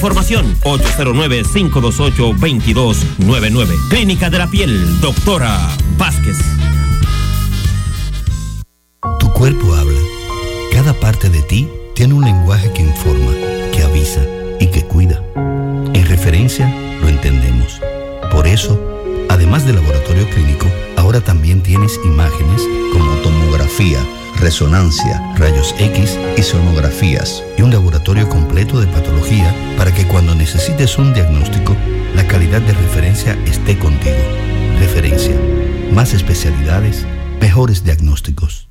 Formación 809-528-2299. Clínica de la Piel, doctora Vázquez. Tu cuerpo habla. Cada parte de ti tiene un lenguaje que informa, que avisa y que cuida. En Referencia lo entendemos. Por eso, además del laboratorio clínico, ahora también tienes imágenes como tomografía, resonancia, rayos X y sonografías, y un laboratorio completo de patología para que cuando necesites un diagnóstico, la calidad de Referencia esté contigo. Referencia. Más especialidades, mejores diagnósticos.